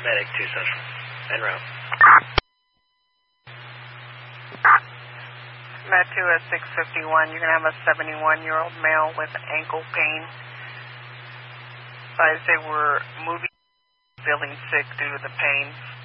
Medic 2 Central. En route. Med 2 at 651. You're going to have a 71-year-old male with ankle pain. Advised they were moving, feeling sick due to the pain.